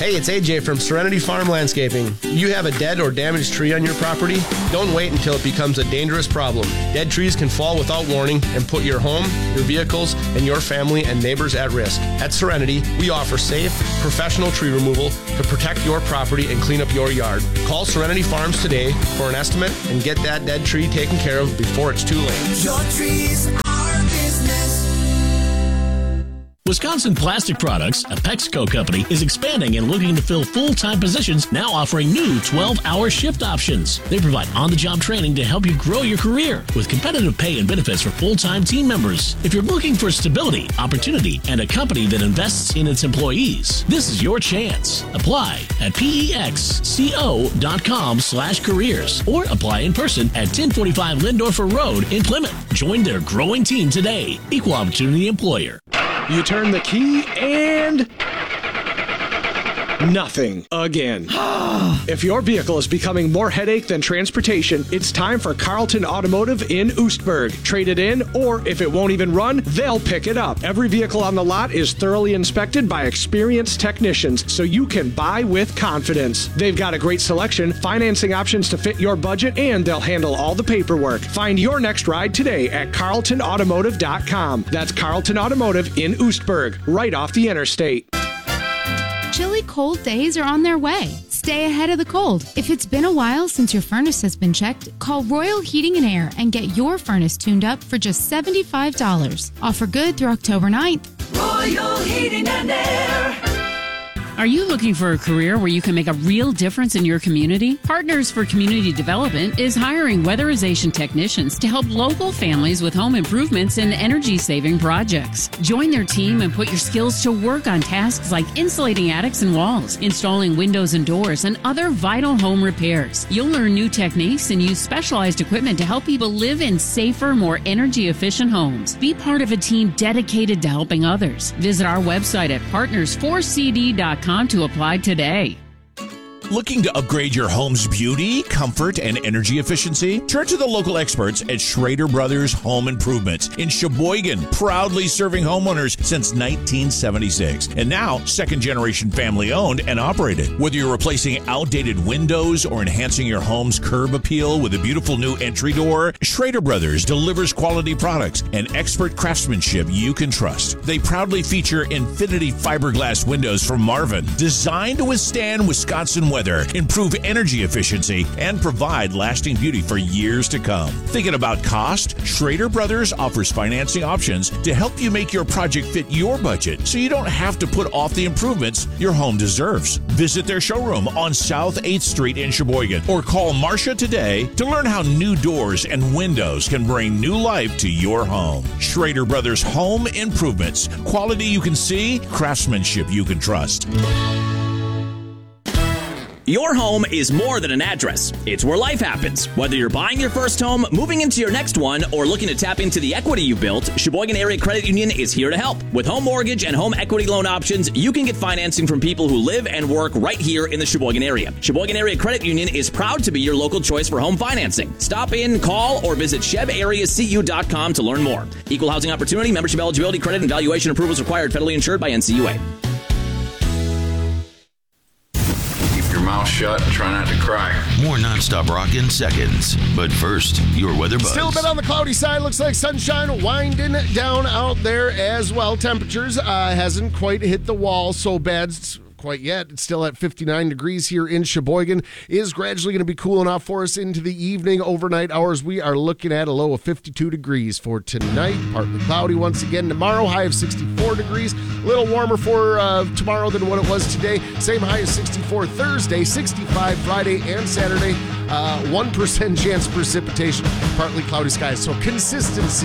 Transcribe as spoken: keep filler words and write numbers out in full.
Hey, it's A J from Serenity Farm Landscaping. You have a dead or damaged tree on your property? Don't wait until it becomes a dangerous problem. Dead trees can fall without warning and put your home, your vehicles, and your family and neighbors at risk. At Serenity, we offer safe, professional tree removal to protect your property and clean up your yard. Call Serenity Farms today for an estimate and get that dead tree taken care of before it's too late. Your trees are business. Wisconsin Plastic Products, a Pexco company, is expanding and looking to fill full-time positions, now offering new twelve-hour shift options. They provide on-the-job training to help you grow your career with competitive pay and benefits for full-time team members. If you're looking for stability, opportunity, and a company that invests in its employees, this is your chance. Apply at pexco.com slash careers or apply in person at ten forty-five Lindorfer Road in Plymouth. Join their growing team today. Equal Opportunity Employer. You turn the key and... nothing again. If your vehicle is becoming more headache than transportation, it's time for Carlton Automotive in Oostburg. Trade it in, or if it won't even run, they'll pick it up. Every vehicle on the lot is thoroughly inspected by experienced technicians, so you can buy with confidence. They've got a great selection, financing options to fit your budget, and they'll handle all the paperwork. Find your next ride today at carlton automotive dot com. That's Carlton Automotive in Oostburg, right off the interstate. Chilly cold days are on their way. Stay ahead of the cold. If it's been a while since your furnace has been checked, call Royal Heating and Air and get your furnace tuned up for just seventy-five dollars. Offer good through October ninth. Royal Heating and Air. Are you looking for a career where you can make a real difference in your community? Partners for Community Development is hiring weatherization technicians to help local families with home improvements and energy-saving projects. Join their team and put your skills to work on tasks like insulating attics and walls, installing windows and doors, and other vital home repairs. You'll learn new techniques and use specialized equipment to help people live in safer, more energy-efficient homes. Be part of a team dedicated to helping others. Visit our website at partners four c d dot com to apply today. Looking to upgrade your home's beauty, comfort, and energy efficiency? Turn to the local experts at Schrader Brothers Home Improvements in Sheboygan, proudly serving homeowners since nineteen seventy-six. And now, second-generation family-owned and operated. Whether you're replacing outdated windows or enhancing your home's curb appeal with a beautiful new entry door, Schrader Brothers delivers quality products and expert craftsmanship you can trust. They proudly feature Infinity fiberglass windows from Marvin, designed to withstand Wisconsin weather, improve energy efficiency, and provide lasting beauty for years to come. Thinking about cost? Schrader Brothers offers financing options to help you make your project fit your budget so you don't have to put off the improvements your home deserves. Visit their showroom on South eighth Street in Sheboygan or call Marcia today to learn how new doors and windows can bring new life to your home. Schrader Brothers Home Improvements. Quality you can see, craftsmanship you can trust. Your home is more than an address. It's where life happens. Whether you're buying your first home, moving into your next one, or looking to tap into the equity you built, Sheboygan Area Credit Union is here to help. With home mortgage and home equity loan options, you can get financing from people who live and work right here in the Sheboygan area. Sheboygan Area Credit Union is proud to be your local choice for home financing. Stop in, call, or visit sheb area c u dot com to learn more. Equal housing opportunity, membership eligibility, credit, and valuation approvals required. Federally insured by N C U A. Mouth shut and try not to cry. More nonstop rock in seconds. But first, your weather buzz. Still a bit on the cloudy side. Looks like sunshine winding down out there as well. Temperatures uh, hasn't quite hit the wall so bad quite yet. It's still at fifty-nine degrees here in Sheboygan. Is gradually going to be cooling off for us into the evening. Overnight hours, we are looking at a low of fifty-two degrees for tonight. Partly cloudy once again tomorrow. High of sixty-four degrees. A little warmer for uh, tomorrow than what it was today. Same high as sixty-four Thursday, sixty-five Friday and Saturday. Uh, one percent chance precipitation. Partly cloudy skies. So consistency